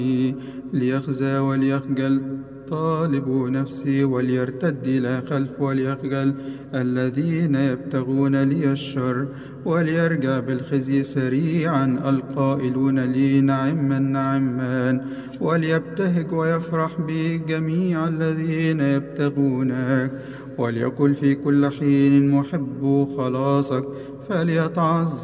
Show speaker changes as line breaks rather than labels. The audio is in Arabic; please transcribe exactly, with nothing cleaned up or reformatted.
ليخزى وليخجل طالب نفسي، وليرتد إلى خلف وليخجل الذين يبتغون لي الشر، وليرجع بالخزي سريعا القائلون لي نعما نعما، وليبتهج ويفرح بي جميع الذين يبتغونك، وليقل في كل حين محب خلاصك فليتعظم